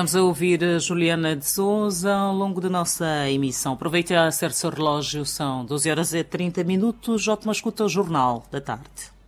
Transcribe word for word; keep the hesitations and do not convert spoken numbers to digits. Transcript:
Estamos a ouvir a Juliana de Souza ao longo da nossa emissão. Aproveite a acertar o seu relógio, são doze horas e trinta minutos. Ótima escuta o Jornal da Tarde.